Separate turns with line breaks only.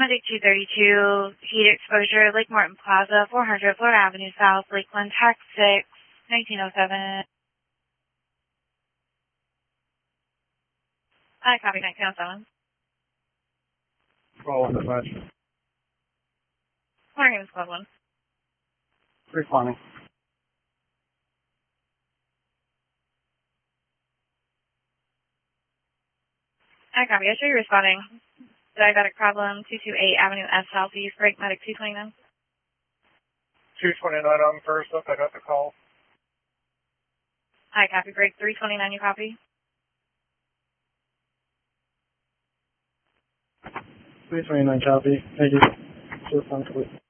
Medic 232, heat exposure, Lake Morton Plaza, 400 Florida Avenue South, Lakeland, Tax 6, 1907. I copy 1907.
Roll on dispatch.
Morning, Squad 1.
Responding.
I copy. I show you responding. Diabetic problem, 228 Avenue S Southeast, break medic 229.
229 on first up, I got the call.
I copy. Break 329, you copy?
329 copy. Thank you. Respond complete.